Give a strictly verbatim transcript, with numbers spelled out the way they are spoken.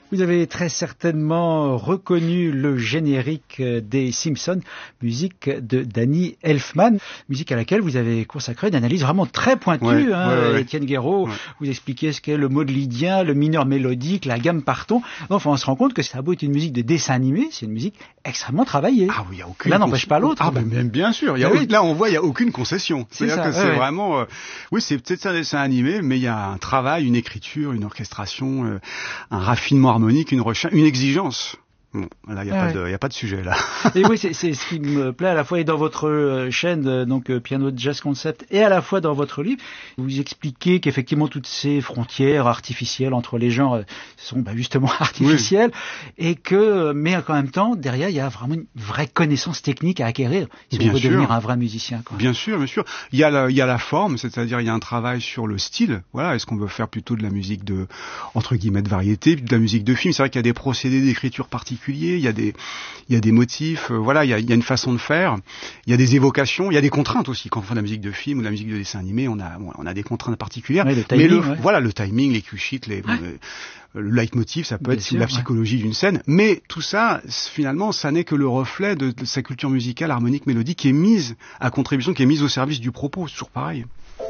Vous avez très certainement reconnu le générique des Simpsons, musique de Danny Elfman, musique à laquelle vous avez consacré une analyse vraiment très pointue, ouais, hein, ouais, ouais. Étienne Guéraud. Ouais. Vous expliquez ce qu'est le mode lydien, le mineur mélodique, la gamme par ton. Enfin, on se rend compte que ça a beau être une musique de dessin animé, c'est une musique extrêmement travaillée. Ah oui, il y a aucune. L'un n'empêche pas l'autre. Ah ben même bien sûr. Il y a, oui. Là, on voit, il y a aucune concession. C'est-à-dire que c'est ouais. vraiment, euh, oui, c'est peut-être un dessin animé, mais il y a un travail, une écriture, une orchestration, euh, un raffinement harmonique, une recherche, une exigence. Bon, là, il n'y a, ah ouais. a pas de sujet, là. Et oui, c'est, c'est ce qui me plaît à la fois et dans votre chaîne, donc Piano Jazz Concept, et à la fois dans votre livre. Vous expliquez qu'effectivement, toutes ces frontières artificielles entre les genres sont bah, justement artificielles, oui. et que, mais en même temps, derrière, il y a vraiment une vraie connaissance technique à acquérir si bien on veut sûr. devenir un vrai musicien. Quoi. Bien sûr, bien sûr. Il y a la, il y a la forme, c'est-à-dire il y a un travail sur le style. Voilà, est-ce qu'on veut faire plutôt de la musique de, entre guillemets, de variété, de la musique de film. C'est vrai qu'il y a des procédés d'écriture particuliers. Il y a des, il y a des motifs, euh, voilà, il y a, il y a une façon de faire, il y a des évocations, il y a des contraintes aussi. Quand on fait de la musique de film ou de la musique de dessin animé, on a, bon, on a des contraintes particulières. Ouais, le timing, mais le, ouais. voilà, le timing, les cue sheets, les, ouais. le, le leitmotiv, ça peut Bien être sûr, la psychologie ouais. d'une scène. Mais tout ça, finalement, ça n'est que le reflet de, de sa culture musicale, harmonique, mélodique, qui est mise à contribution, qui est mise au service du propos. C'est toujours pareil.